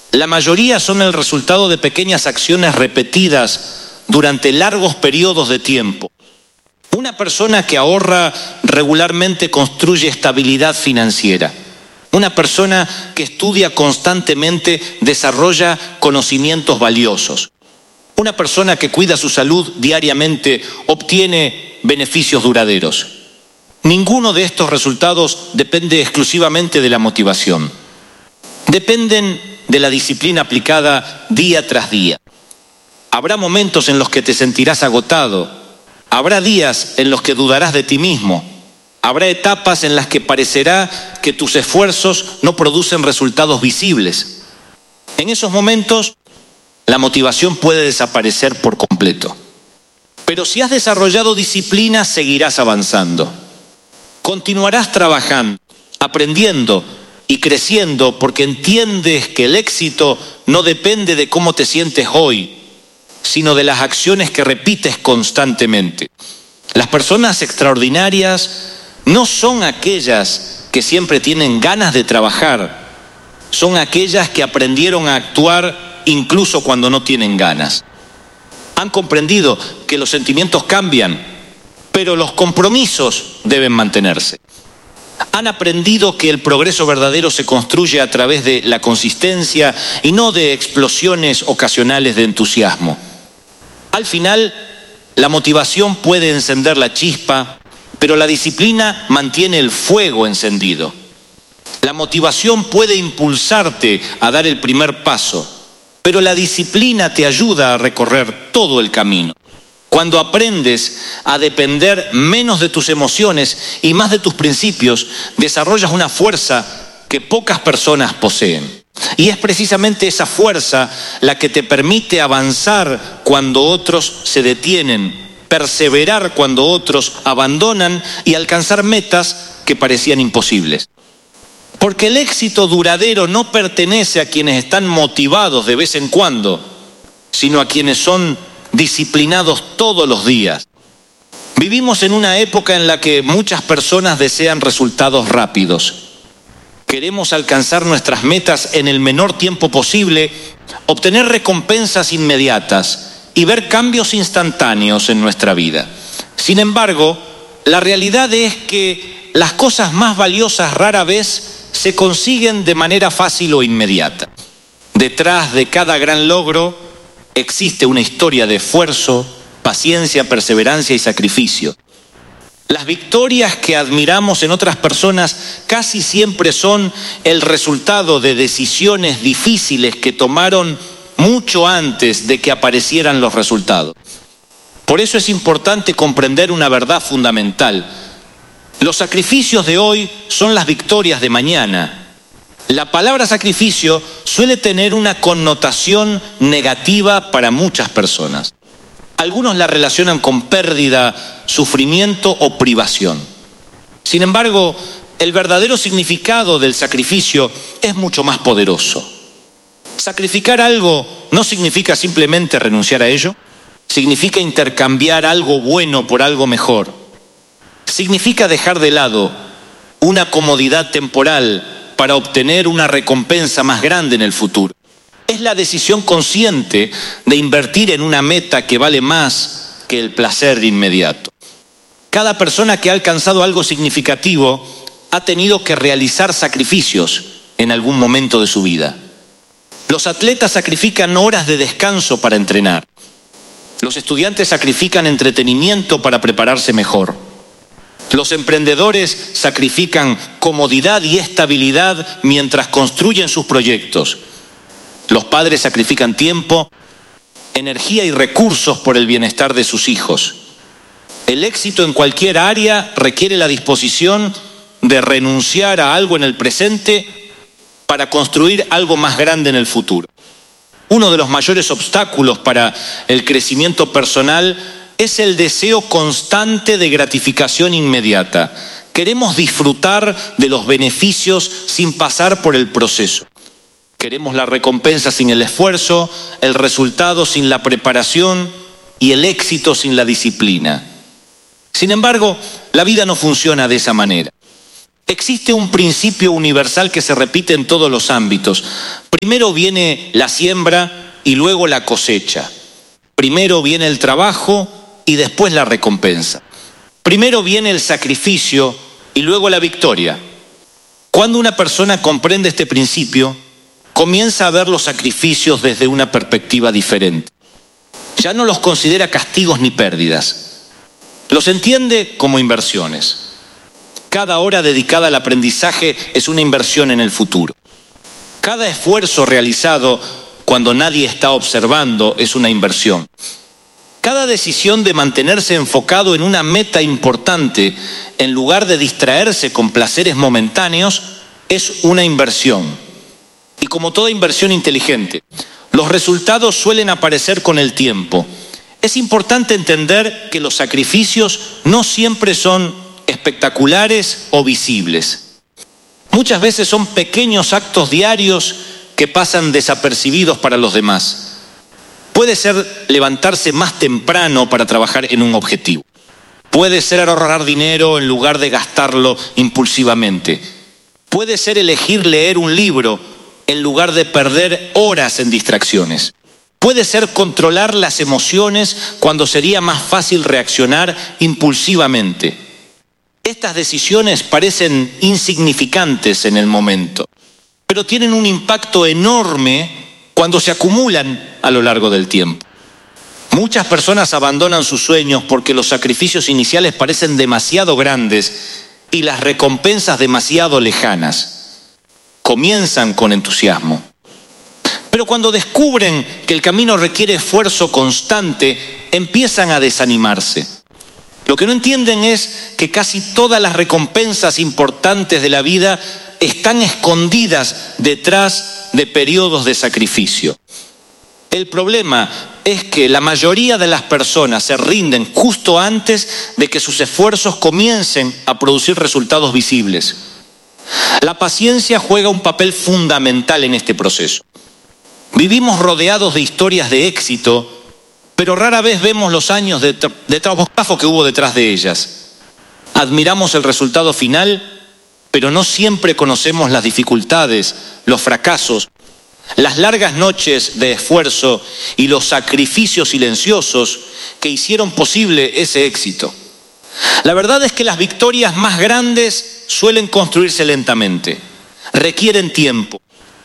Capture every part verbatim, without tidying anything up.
La mayoría son el resultado de pequeñas acciones repetidas durante largos periodos de tiempo. Una persona que ahorra regularmente construye estabilidad financiera. Una persona que estudia constantemente desarrolla conocimientos valiosos. Una persona que cuida su salud diariamente obtiene beneficios duraderos. Ninguno de estos resultados depende exclusivamente de la motivación. Dependen de la disciplina aplicada día tras día. Habrá momentos en los que te sentirás agotado. Habrá días en los que dudarás de ti mismo. Habrá etapas en las que parecerá que tus esfuerzos no producen resultados visibles. En esos momentos, la motivación puede desaparecer por completo. Pero si has desarrollado disciplina, seguirás avanzando. Continuarás trabajando, aprendiendo y creciendo porque entiendes que el éxito no depende de cómo te sientes hoy, sino de las acciones que repites constantemente. Las personas extraordinarias no son aquellas que siempre tienen ganas de trabajar, son aquellas que aprendieron a actuar incluso cuando no tienen ganas. Han comprendido que los sentimientos cambian, pero los compromisos deben mantenerse. Han aprendido que el progreso verdadero se construye a través de la consistencia y no de explosiones ocasionales de entusiasmo. Al final, la motivación puede encender la chispa, pero la disciplina mantiene el fuego encendido. La motivación puede impulsarte a dar el primer paso, pero la disciplina te ayuda a recorrer todo el camino. Cuando aprendes a depender menos de tus emociones y más de tus principios, desarrollas una fuerza que pocas personas poseen. Y es precisamente esa fuerza la que te permite avanzar cuando otros se detienen, perseverar cuando otros abandonan y alcanzar metas que parecían imposibles. Porque el éxito duradero no pertenece a quienes están motivados de vez en cuando, sino a quienes son disciplinados todos los días. Vivimos en una época en la que muchas personas desean resultados rápidos. Queremos alcanzar nuestras metas en el menor tiempo posible, obtener recompensas inmediatas y ver cambios instantáneos en nuestra vida. Sin embargo, la realidad es que las cosas más valiosas rara vez se consiguen de manera fácil o inmediata. Detrás de cada gran logro existe una historia de esfuerzo, paciencia, perseverancia y sacrificio. Las victorias que admiramos en otras personas casi siempre son el resultado de decisiones difíciles que tomaron mucho antes de que aparecieran los resultados. Por eso es importante comprender una verdad fundamental. Los sacrificios de hoy son las victorias de mañana. La palabra sacrificio suele tener una connotación negativa para muchas personas. Algunos la relacionan con pérdida, sufrimiento o privación. Sin embargo, el verdadero significado del sacrificio es mucho más poderoso. Sacrificar algo no significa simplemente renunciar a ello, significa intercambiar algo bueno por algo mejor. Significa dejar de lado una comodidad temporal para obtener una recompensa más grande en el futuro. Es la decisión consciente de invertir en una meta que vale más que el placer inmediato. Cada persona que ha alcanzado algo significativo ha tenido que realizar sacrificios en algún momento de su vida. Los atletas sacrifican horas de descanso para entrenar. Los estudiantes sacrifican entretenimiento para prepararse mejor. Los emprendedores sacrifican comodidad y estabilidad mientras construyen sus proyectos. Los padres sacrifican tiempo, energía y recursos por el bienestar de sus hijos. El éxito en cualquier área requiere la disposición de renunciar a algo en el presente para construir algo más grande en el futuro. Uno de los mayores obstáculos para el crecimiento personal es el deseo constante de gratificación inmediata. Queremos disfrutar de los beneficios sin pasar por el proceso. Queremos la recompensa sin el esfuerzo, el resultado sin la preparación y el éxito sin la disciplina. Sin embargo, la vida no funciona de esa manera. Existe un principio universal que se repite en todos los ámbitos. Primero viene la siembra y luego la cosecha. Primero viene el trabajo y después la recompensa. Primero viene el sacrificio y luego la victoria. Cuando una persona comprende este principio, comienza a ver los sacrificios desde una perspectiva diferente. Ya no los considera castigos ni pérdidas. Los entiende como inversiones. Cada hora dedicada al aprendizaje es una inversión en el futuro. Cada esfuerzo realizado cuando nadie está observando es una inversión. Cada decisión de mantenerse enfocado en una meta importante en lugar de distraerse con placeres momentáneos es una inversión. Y como toda inversión inteligente, los resultados suelen aparecer con el tiempo. Es importante entender que los sacrificios no siempre son espectaculares o visibles. Muchas veces son pequeños actos diarios que pasan desapercibidos para los demás. Puede ser levantarse más temprano para trabajar en un objetivo. Puede ser ahorrar dinero en lugar de gastarlo impulsivamente. Puede ser elegir leer un libro en lugar de perder horas en distracciones. Puede ser controlar las emociones cuando sería más fácil reaccionar impulsivamente. Estas decisiones parecen insignificantes en el momento, pero tienen un impacto enorme cuando se acumulan a lo largo del tiempo. Muchas personas abandonan sus sueños porque los sacrificios iniciales parecen demasiado grandes y las recompensas demasiado lejanas. Comienzan con entusiasmo, pero cuando descubren que el camino requiere esfuerzo constante, empiezan a desanimarse. Lo que no entienden es que casi todas las recompensas importantes de la vida están escondidas detrás de periodos de sacrificio. El problema es que la mayoría de las personas se rinden justo antes de que sus esfuerzos comiencen a producir resultados visibles. La paciencia juega un papel fundamental en este proceso. Vivimos rodeados de historias de éxito, pero rara vez vemos los años de, tra- de trabajo que hubo detrás de ellas. Admiramos el resultado final, pero no siempre conocemos las dificultades, los fracasos, las largas noches de esfuerzo y los sacrificios silenciosos que hicieron posible ese éxito. La verdad es que las victorias más grandes suelen construirse lentamente, requieren tiempo,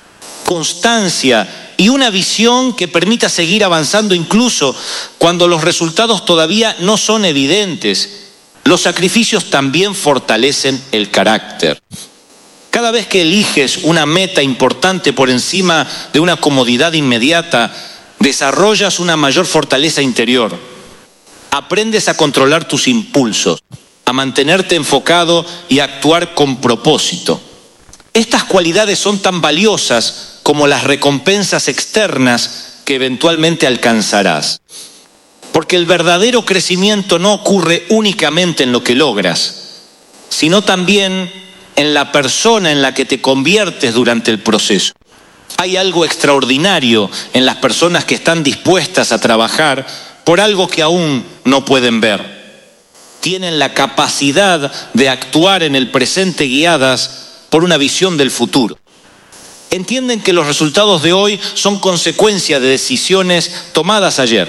constancia y una visión que permita seguir avanzando incluso cuando los resultados todavía no son evidentes. Los sacrificios también fortalecen el carácter. Cada vez que eliges una meta importante por encima de una comodidad inmediata, desarrollas una mayor fortaleza interior. Aprendes a controlar tus impulsos, a mantenerte enfocado y a actuar con propósito. Estas cualidades son tan valiosas como las recompensas externas que eventualmente alcanzarás. Porque el verdadero crecimiento no ocurre únicamente en lo que logras, sino también en la persona en la que te conviertes durante el proceso. Hay algo extraordinario en las personas que están dispuestas a trabajar por algo que aún no pueden ver. Tienen la capacidad de actuar en el presente guiadas por una visión del futuro. Entienden que los resultados de hoy son consecuencia de decisiones tomadas ayer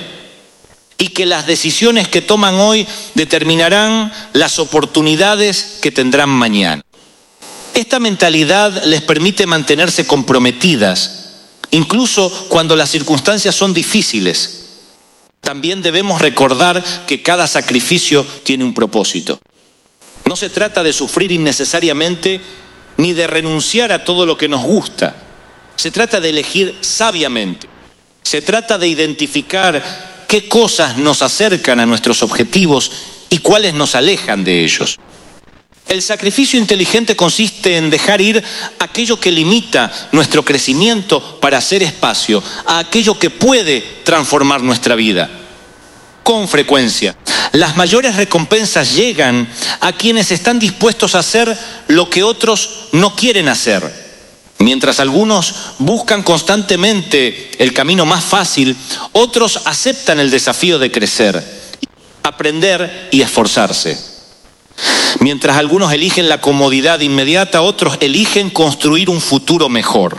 y que las decisiones que toman hoy determinarán las oportunidades que tendrán mañana. Esta mentalidad les permite mantenerse comprometidas, incluso cuando las circunstancias son difíciles. También debemos recordar que cada sacrificio tiene un propósito. No se trata de sufrir innecesariamente ni de renunciar a todo lo que nos gusta. Se trata de elegir sabiamente. Se trata de identificar qué cosas nos acercan a nuestros objetivos y cuáles nos alejan de ellos. El sacrificio inteligente consiste en dejar ir aquello que limita nuestro crecimiento para hacer espacio a aquello que puede transformar nuestra vida. Con frecuencia, las mayores recompensas llegan a quienes están dispuestos a hacer lo que otros no quieren hacer. Mientras algunos buscan constantemente el camino más fácil, otros aceptan el desafío de crecer, aprender y esforzarse. Mientras algunos eligen la comodidad inmediata, otros eligen construir un futuro mejor.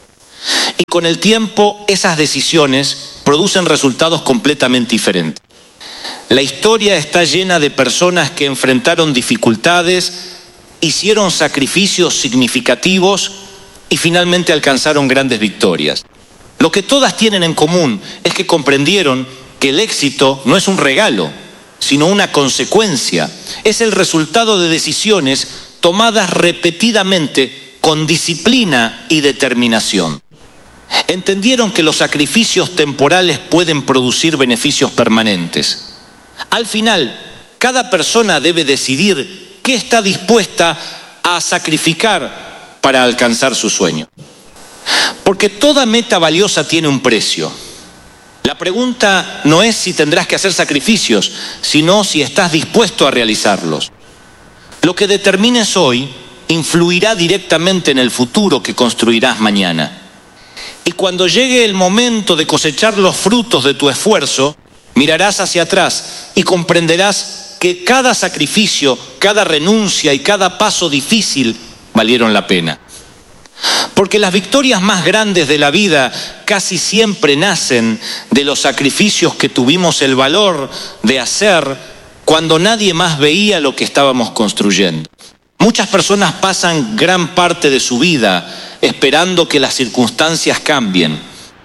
Y con el tiempo, esas decisiones producen resultados completamente diferentes. La historia está llena de personas que enfrentaron dificultades, hicieron sacrificios significativos y finalmente alcanzaron grandes victorias. Lo que todas tienen en común es que comprendieron que el éxito no es un regalo, sino una consecuencia. Es el resultado de decisiones tomadas repetidamente con disciplina y determinación. Entendieron que los sacrificios temporales pueden producir beneficios permanentes. Al final, cada persona debe decidir qué está dispuesta a sacrificar para alcanzar su sueño. Porque toda meta valiosa tiene un precio. La pregunta no es si tendrás que hacer sacrificios, sino si estás dispuesto a realizarlos. Lo que determines hoy influirá directamente en el futuro que construirás mañana. Y cuando llegue el momento de cosechar los frutos de tu esfuerzo, mirarás hacia atrás y comprenderás que cada sacrificio, cada renuncia y cada paso difícil valieron la pena. Porque las victorias más grandes de la vida casi siempre nacen de los sacrificios que tuvimos el valor de hacer cuando nadie más veía lo que estábamos construyendo. Muchas personas pasan gran parte de su vida esperando que las circunstancias cambien.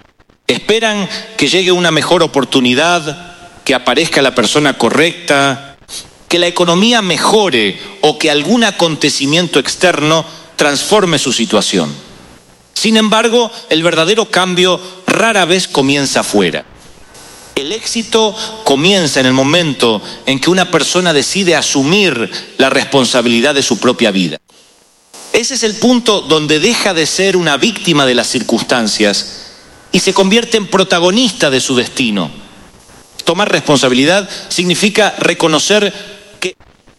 Esperan que llegue una mejor oportunidad, que aparezca la persona correcta, que la economía mejore o que algún acontecimiento externo transforme su situación. Sin embargo, el verdadero cambio rara vez comienza afuera. El éxito comienza en el momento en que una persona decide asumir la responsabilidad de su propia vida. Ese es el punto donde deja de ser una víctima de las circunstancias y se convierte en protagonista de su destino. Tomar responsabilidad significa reconocer que,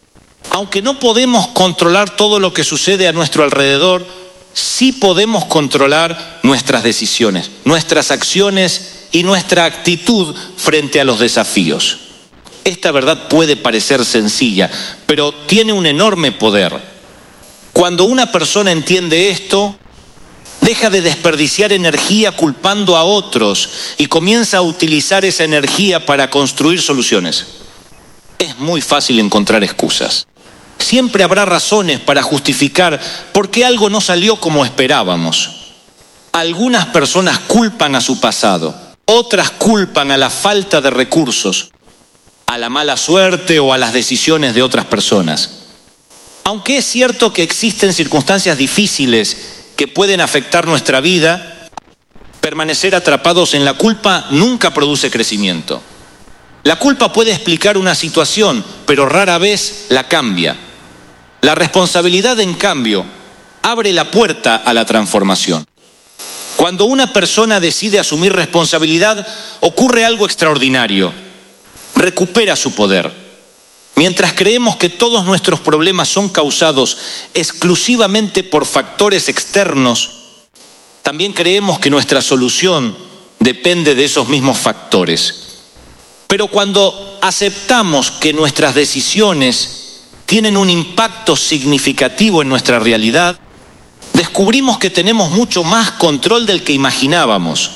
aunque no podemos controlar todo lo que sucede a nuestro alrededor, sí podemos controlar nuestras decisiones, nuestras acciones y nuestra actitud frente a los desafíos. Esta verdad puede parecer sencilla, pero tiene un enorme poder. Cuando una persona entiende esto, deja de desperdiciar energía culpando a otros y comienza a utilizar esa energía para construir soluciones. Es muy fácil encontrar excusas. Siempre habrá razones para justificar por qué algo no salió como esperábamos. Algunas personas culpan a su pasado, otras culpan a la falta de recursos, a la mala suerte o a las decisiones de otras personas. Aunque es cierto que existen circunstancias difíciles que pueden afectar nuestra vida, permanecer atrapados en la culpa nunca produce crecimiento. La culpa puede explicar una situación, pero rara vez la cambia. La responsabilidad, en cambio, abre la puerta a la transformación. Cuando una persona decide asumir responsabilidad, ocurre algo extraordinario. Recupera su poder. Mientras creemos que todos nuestros problemas son causados exclusivamente por factores externos, también creemos que nuestra solución depende de esos mismos factores. Pero cuando aceptamos que nuestras decisiones tienen un impacto significativo en nuestra realidad, descubrimos que tenemos mucho más control del que imaginábamos.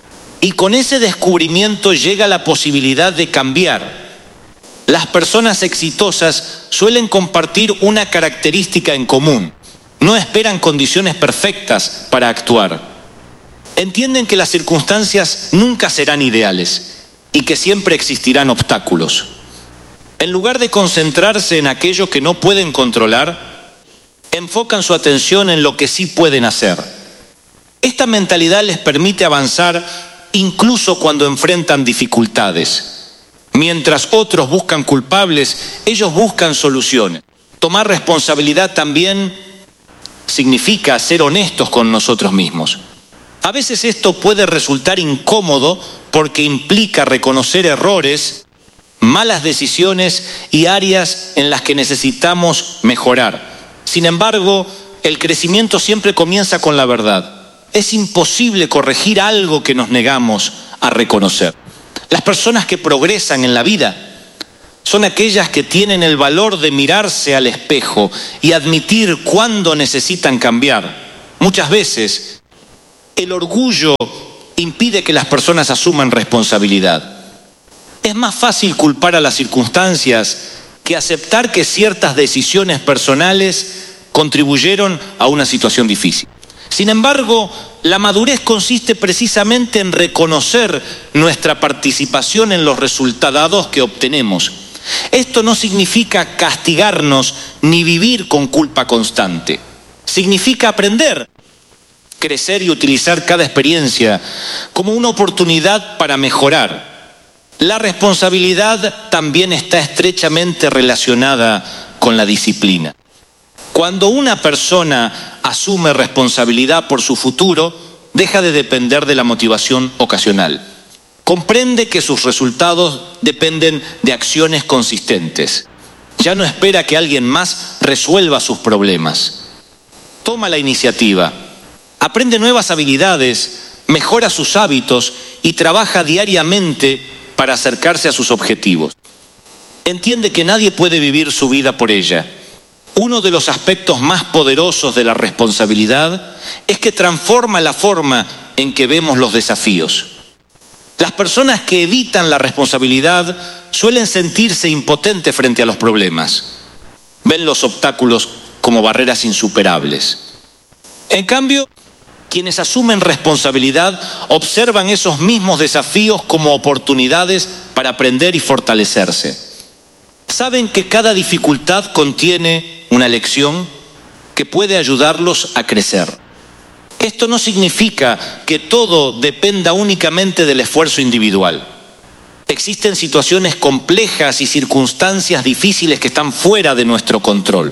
Y con ese descubrimiento llega la posibilidad de cambiar. Las personas exitosas suelen compartir una característica en común. No esperan condiciones perfectas para actuar. Entienden que las circunstancias nunca serán ideales y que siempre existirán obstáculos. En lugar de concentrarse en aquello que no pueden controlar, enfocan su atención en lo que sí pueden hacer. Esta mentalidad les permite avanzar incluso cuando enfrentan dificultades. Mientras otros buscan culpables, ellos buscan soluciones. Tomar responsabilidad también significa ser honestos con nosotros mismos. A veces esto puede resultar incómodo porque implica reconocer errores, malas decisiones y áreas en las que necesitamos mejorar. Sin embargo, el crecimiento siempre comienza con la verdad. Es imposible corregir algo que nos negamos a reconocer. Las personas que progresan en la vida son aquellas que tienen el valor de mirarse al espejo y admitir cuándo necesitan cambiar. Muchas veces el orgullo impide que las personas asuman responsabilidad. Es más fácil culpar a las circunstancias que aceptar que ciertas decisiones personales contribuyeron a una situación difícil. Sin embargo, la madurez consiste precisamente en reconocer nuestra participación en los resultados que obtenemos. Esto no significa castigarnos ni vivir con culpa constante. Significa aprender, crecer y utilizar cada experiencia como una oportunidad para mejorar. La responsabilidad también está estrechamente relacionada con la disciplina. Cuando una persona asume responsabilidad por su futuro, deja de depender de la motivación ocasional. Comprende que sus resultados dependen de acciones consistentes. Ya no espera que alguien más resuelva sus problemas. Toma la iniciativa, aprende nuevas habilidades, mejora sus hábitos y trabaja diariamente para acercarse a sus objetivos. Entiende que nadie puede vivir su vida por ella. Uno de los aspectos más poderosos de la responsabilidad es que transforma la forma en que vemos los desafíos. Las personas que evitan la responsabilidad suelen sentirse impotentes frente a los problemas. Ven los obstáculos como barreras insuperables. En cambio, quienes asumen responsabilidad observan esos mismos desafíos como oportunidades para aprender y fortalecerse. Saben que cada dificultad contiene una lección que puede ayudarlos a crecer. Esto no significa que todo dependa únicamente del esfuerzo individual. Existen situaciones complejas y circunstancias difíciles que están fuera de nuestro control.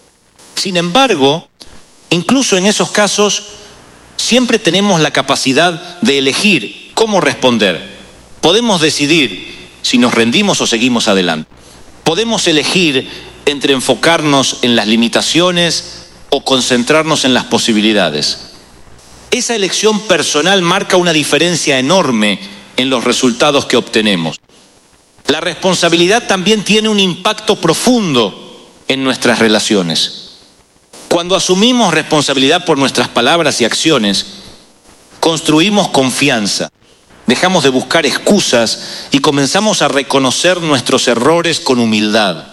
Sin embargo, incluso en esos casos, siempre tenemos la capacidad de elegir cómo responder. Podemos decidir si nos rendimos o seguimos adelante. Podemos elegir entre enfocarnos en las limitaciones o concentrarnos en las posibilidades. Esa elección personal marca una diferencia enorme en los resultados que obtenemos. La responsabilidad también tiene un impacto profundo en nuestras relaciones. Cuando asumimos responsabilidad por nuestras palabras y acciones, construimos confianza, dejamos de buscar excusas y comenzamos a reconocer nuestros errores con humildad.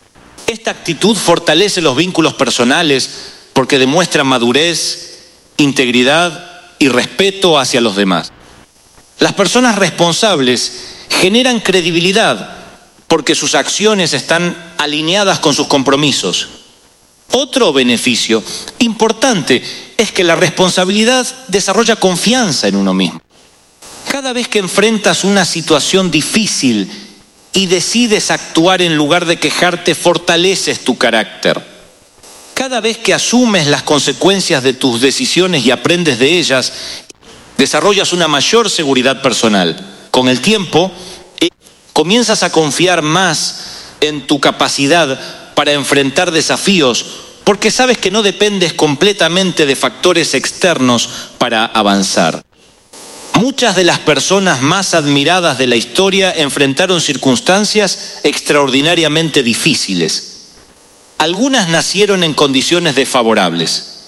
Esta actitud fortalece los vínculos personales porque demuestra madurez, integridad y respeto hacia los demás. Las personas responsables generan credibilidad porque sus acciones están alineadas con sus compromisos. Otro beneficio importante es que la responsabilidad desarrolla confianza en uno mismo. Cada vez que enfrentas una situación difícil y decides actuar en lugar de quejarte, fortaleces tu carácter. Cada vez que asumes las consecuencias de tus decisiones y aprendes de ellas, desarrollas una mayor seguridad personal. Con el tiempo, comienzas a confiar más en tu capacidad para enfrentar desafíos, porque sabes que no dependes completamente de factores externos para avanzar. Muchas de las personas más admiradas de la historia enfrentaron circunstancias extraordinariamente difíciles. Algunas nacieron en condiciones desfavorables.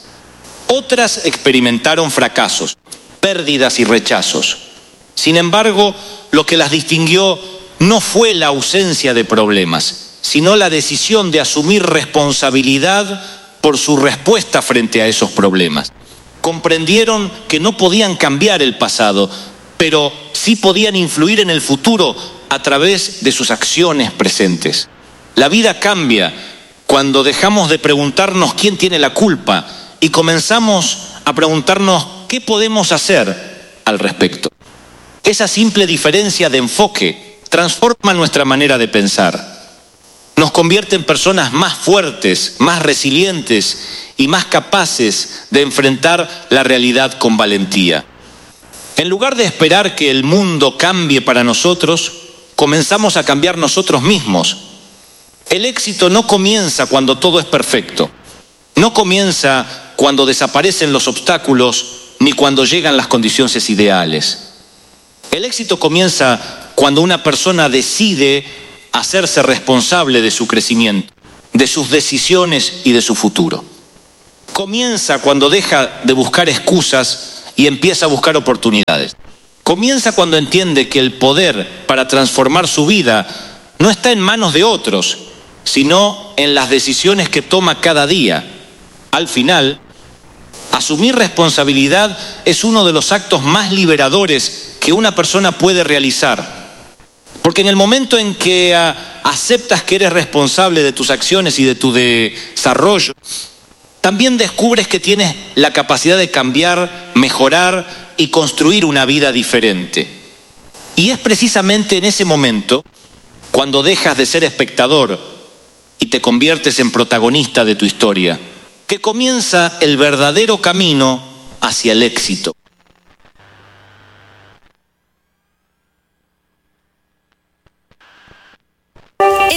Otras experimentaron fracasos, pérdidas y rechazos. Sin embargo, lo que las distinguió no fue la ausencia de problemas, sino la decisión de asumir responsabilidad por su respuesta frente a esos problemas. Comprendieron que no podían cambiar el pasado, pero sí podían influir en el futuro a través de sus acciones presentes. La vida cambia cuando dejamos de preguntarnos quién tiene la culpa y comenzamos a preguntarnos qué podemos hacer al respecto. Esa simple diferencia de enfoque transforma nuestra manera de pensar. Nos convierte en personas más fuertes, más resilientes y más capaces de enfrentar la realidad con valentía. En lugar de esperar que el mundo cambie para nosotros, comenzamos a cambiar nosotros mismos. El éxito no comienza cuando todo es perfecto. No comienza cuando desaparecen los obstáculos ni cuando llegan las condiciones ideales. El éxito comienza cuando una persona decide hacerse responsable de su crecimiento, de sus decisiones y de su futuro. Comienza cuando deja de buscar excusas y empieza a buscar oportunidades. Comienza cuando entiende que el poder para transformar su vida no está en manos de otros, sino en las decisiones que toma cada día. Al final, asumir responsabilidad es uno de los actos más liberadores que una persona puede realizar. Porque en el momento en que uh, aceptas que eres responsable de tus acciones y de tu desarrollo, también descubres que tienes la capacidad de cambiar, mejorar y construir una vida diferente. Y es precisamente en ese momento, cuando dejas de ser espectador y te conviertes en protagonista de tu historia, que comienza el verdadero camino hacia el éxito.